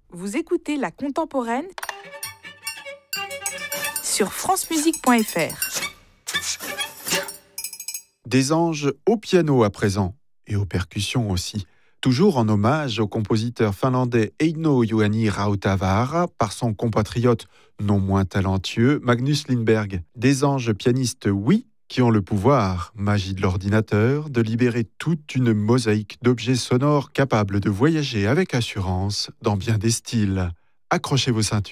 Vous écoutez La Contemporaine sur francemusique.fr. Des anges au piano à présent, et aux percussions aussi. Toujours en hommage au compositeur finlandais Eino Juhani Rautavaara par son compatriote non moins talentueux Magnus Lindberg. Des anges pianistes, oui, qui ont le pouvoir, magie de l'ordinateur, de libérer toute une mosaïque d'objets sonores capables de voyager avec assurance dans bien des styles. Accrochez vos ceintures.